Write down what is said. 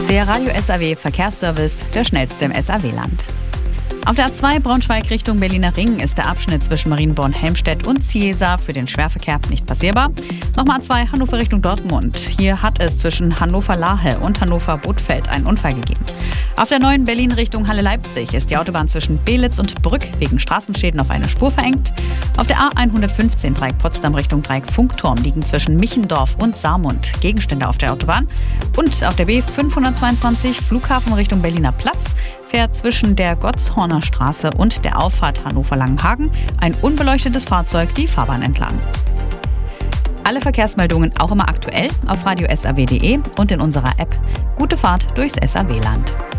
Der Radio SAW Verkehrsservice, der schnellste im SAW-Land. Auf der A2 Braunschweig Richtung Berliner Ring ist der Abschnitt zwischen Marienborn-Helmstedt und Ziesa für den Schwerverkehr nicht passierbar. Nochmal A2 Hannover Richtung Dortmund. Hier hat es zwischen Hannover-Lahe und Hannover-Bodfeld einen Unfall gegeben. Auf der neuen Berlin Richtung Halle-Leipzig ist die Autobahn zwischen Belitz und Brück wegen Straßenschäden auf eine Spur verengt. Auf der A115 Dreieck Potsdam Richtung Dreieck Funkturm liegen zwischen Michendorf und Saarmund Gegenstände auf der Autobahn. Und auf der B522 Flughafen Richtung Berliner Platz fährt zwischen der Gottshorner Straße und der Auffahrt Hannover-Langenhagen ein unbeleuchtetes Fahrzeug die Fahrbahn entlang. Alle Verkehrsmeldungen auch immer aktuell auf radiosaw.de und in unserer App. Gute Fahrt durchs SAW-Land.